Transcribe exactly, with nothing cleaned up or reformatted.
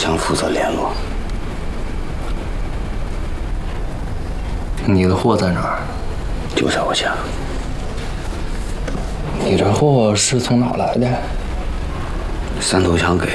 强负责联络。 你的货在哪儿？ 就在我家。 你这货是从哪来的？ 三头强给的。